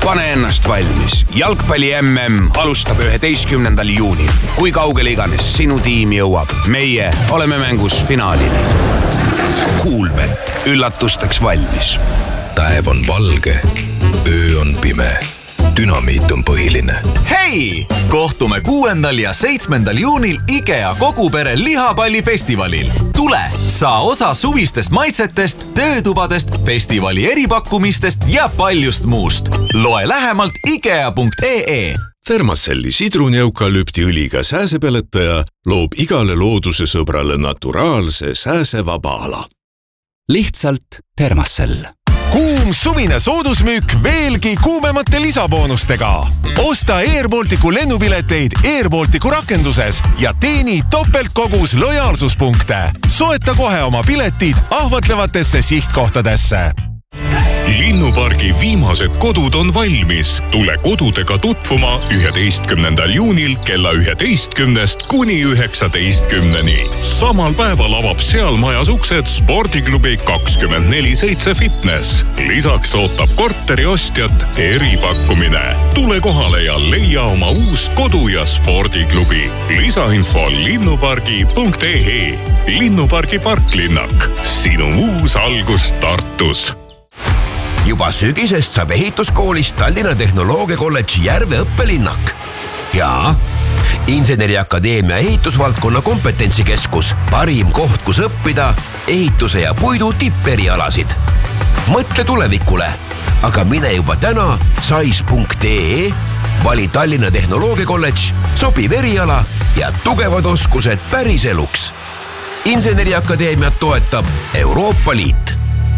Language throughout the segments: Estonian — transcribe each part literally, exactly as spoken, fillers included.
pane ennast valmis. Jalgpalli M M alustab üheteistkümnendal juunil. Kui kaugele iganes sinu tiim jõuab, meie oleme mängus finaalini. Kuulbet, üllatusteks valmis. Päev on valge, öö on pime. Dünamiit on põhiline. Hei! Kohtume kuuendal ja seitsmendal juunil IKEA kogupere lihapallifestivalil. Tule, saa osa suvistest maitsetest, töötubadest, festivali eripakkumistest ja paljust muust. Loe lähemalt ikea punkt ee. Thermacelli sidruneukalüpti õliga sääsepeletaja loob igale looduse sõbrale naturaalse sääsevaba ala. Lihtsalt Thermacell. Kuum suvine soodusmüük veelgi kuumemate lisaboonustega. Osta Airbalticu lennupileteid Airbalticu rakenduses ja teeni topeltkogus lojaalsuspunkte. Soeta kohe oma piletid ahvatlevatesse sihtkohtadesse. Linnupargi viimased kodud on valmis. Tule kodudega tutvuma üheteistkümnendal juunil kella üheteistkümnest kuni üheksateistkümneni. Samal päeval avab seal majas uksed spordiklubi kakskümmend neli seitse fitness. Lisaks ootab korteri ostjat eripakkumine. Tule kohale ja leia oma uus kodu- ja spordiklubi. Lisainfo linnupargi punkt ee. Linnupargi parklinnak. Sinu uus algus Tartus. Juba sügisest saab ehituskoolist Tallinna Tehnoloogiakolledži Järve õppelinnak. Ja Inseneriakadeemia ehitusvaldkonna kompetentsikeskus, parim koht, kus õppida ehituse ja puidu tipperialasid. Mõtle tulevikule, aga mine juba täna sais punkt ee, vali Tallinna Tehnoloogiakolledž, sobiv eriala ja tugevad oskused päris eluks. Inseneriakadeemiat toetab Euroopa Liit.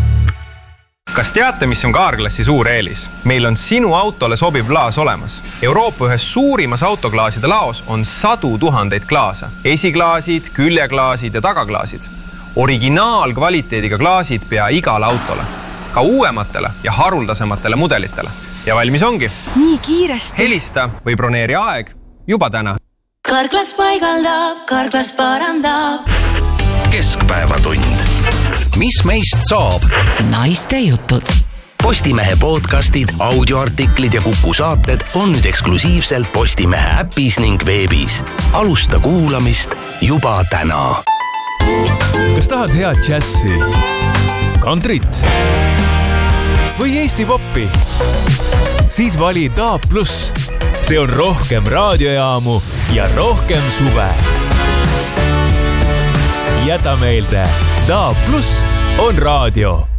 Kas teate, mis on Carglassi suur eelis? Meil on sinu autole sobiv klaas olemas. Euroopa ühes suurimas autoklaaside laos on sadu tuhandeid klaasa. Esiklaasid, küljeklaasid ja tagaklaasid. Originaalkvaliteediga klaasid pea igale autole. Ka uuematele ja haruldasematele mudelitele. Ja valmis ongi. Nii kiiresti. Helista või broneeri aeg juba täna. Carglass paigaldab, Carglass parandab. Keskpäevatund. Mis meist saab? Naiste jutud. Postimehe podcastid, audioartiklid ja Kuku saated on nüüd eksklusiivselt Postimehe äpis ning veebis. Alusta kuulamist juba täna. Kas tahad head džässi, kantrit või Eesti poppi? Siis vali D A B plus. See on rohkem raadiojaamu ja rohkem suve. Jäta meelde, D A B plus on raadio.